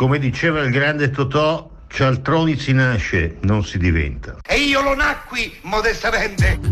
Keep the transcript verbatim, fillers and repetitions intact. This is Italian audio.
Come diceva il grande Totò, cialtroni si nasce, non si diventa. E io lo nacqui modestamente.